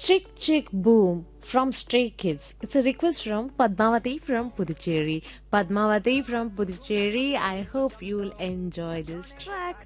Chick Chick Boom from Stray Kids. It's a request from Padmavati from Puducherry. Padmavati from Puducherry, I hope you'll enjoy this track.